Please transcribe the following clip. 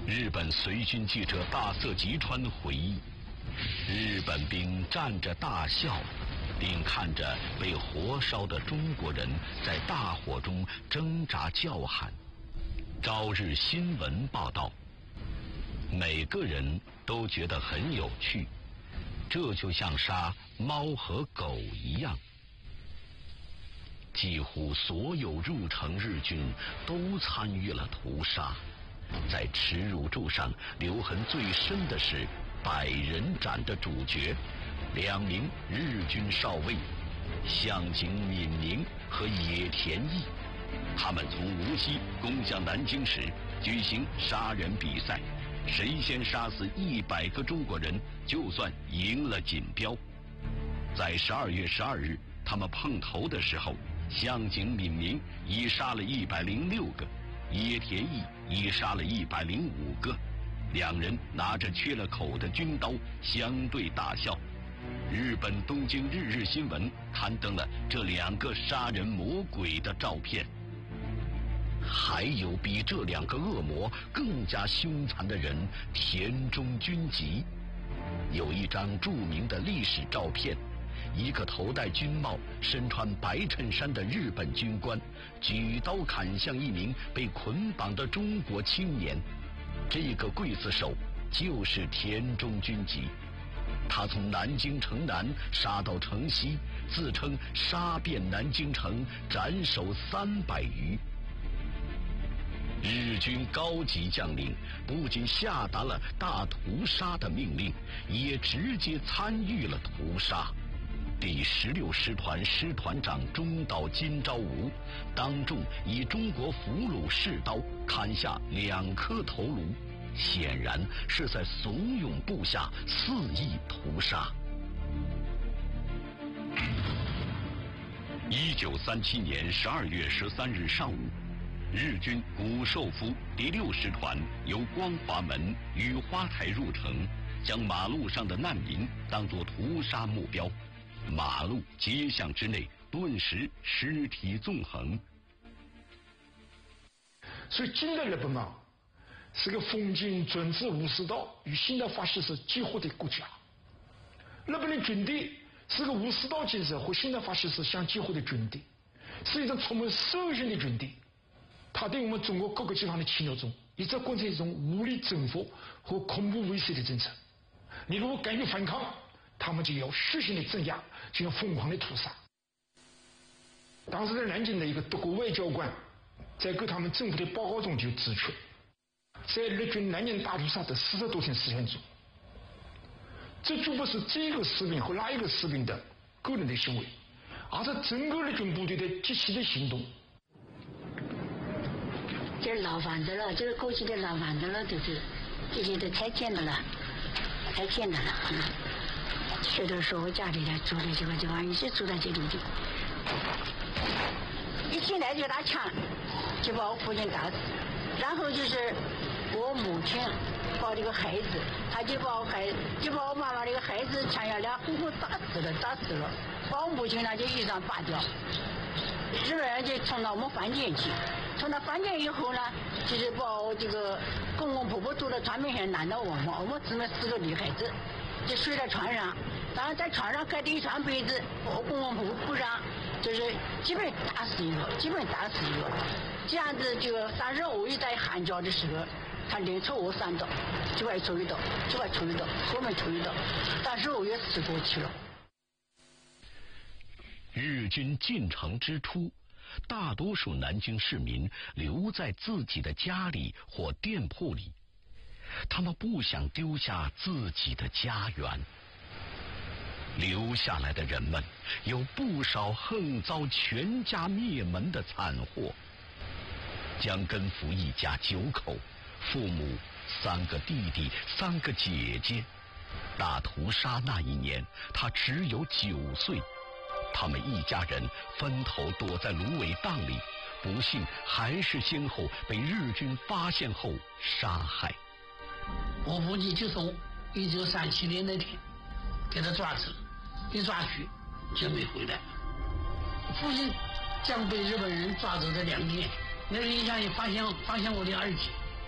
日本随军记者大色吉川回忆，日本兵站着大笑，并看着被活烧的中国人在大火中挣扎叫喊。朝日新闻报道，每个人都觉得很有趣，这就像杀猫和狗一样。几乎所有入城日军都参与了屠杀，在耻辱柱上留痕最深的是100人斩的主角2名日军少尉向井敏明和野田毅。他们从无锡攻向南京时举行杀人比赛，谁先杀死100个中国人，就算赢了锦标。在12月12日他们碰头的时候，向井敏明已杀了106个，野田毅已杀了105个。2人拿着缺了口的军刀相对大笑。日本东京日日新闻刊登了这2个杀人魔鬼的照片。还有比这2个恶魔更加凶残的人，田中军吉。有一张著名的历史照片，一个头戴军帽、身穿白衬衫的日本军官举刀砍向一名被捆绑的中国青年。这个刽子手就是田中军吉，他从南京城南杀到城西，自称杀遍南京城，斩首300余。日军高级将领不仅下达了大屠杀的命令，也直接参与了屠杀。第16师团师团长中岛金朝吾当众以中国俘虏士刀砍下2颗头颅，显然是在怂恿部下肆意屠杀。1937年12月13日上午，日军谷寿夫第6师团由光华门与花台入城，将马路上的难民当作屠杀目标。马路街巷之内顿时尸体纵横。 所以近代日本啊，是个封建专制武士道与现代法西斯结合的国家。日本的军队是个武士道建设和现代法西斯相结合的军队，是一种充满兽性的军队。它对我们中国各个地方的侵略中，一直贯彻一种武力征服和恐怖威慑的政策。你如果敢于反抗，他们就要血腥的镇压，就要疯狂的屠杀。当时在南京的一个德国外交官在给他们政府的报告中就指出，在日军南京大屠杀的40多天时间中，这绝不是这个士兵和那一个士兵的个人的行为，而是整个日军部队的集体的行动。 这是老贩子了，这是过去的老贩子了，就是这些都太简单了，太简单了。学的时候家里来住的这个地方，一直住在这里的。一进来就打枪，就把我父亲打死，然后就是我母亲抱这个孩子，他就把我妈妈这个孩子抢下来，呼呼打死了，把我母亲呢就衣裳扒掉。日本人就冲到我们饭店去，冲到饭店以后呢，就是把我这个公公婆婆坐在床边上拦到我们姊妹4个女孩子就睡在床上，然后在床上盖着一床被子，我公公婆婆不让，就是基本打死一个，这样子就35日在喊叫的时候，他连抽我3刀，这边抽一刀，这边抽一刀，后面抽一刀，当时我也死过去了。 日军进城之初，大多数南京市民留在自己的家里或店铺里，他们不想丢下自己的家园。留下来的人们有不少横遭全家灭门的惨祸。江根福一家9口，父母3个弟弟3个姐姐。大屠杀那一年，他只有9岁。他们一家人分头躲在芦苇荡里，不幸还是先后被日军发现后杀害。 我父亲就从1937年那天给他抓走，一抓去就没回来。父亲将被日本人抓走的2天，那个影响也发现我的儿子。